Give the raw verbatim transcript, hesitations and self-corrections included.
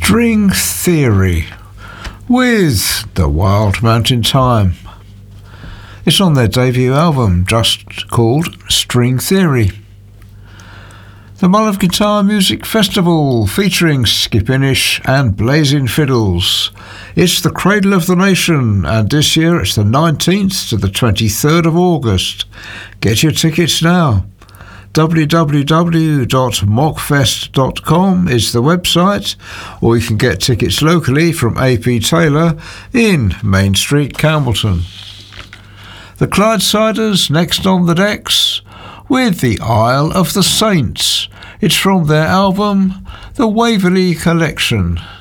String Theory with The Wild Mountain Time. It's on their debut album, just called String Theory. The Mull of Guitar Music Festival, featuring Skip Innish and Blazing Fiddles. It's the Cradle of the Nation, and this year it's the nineteenth to the twenty-third of August. Get your tickets now. w w w dot mockfest dot com is the website, or you can get tickets locally from A P Taylor in Main Street, Campbellton. The Clydesiders next on the decks with The Isle of the Saints. It's from their album The Waverley Collection.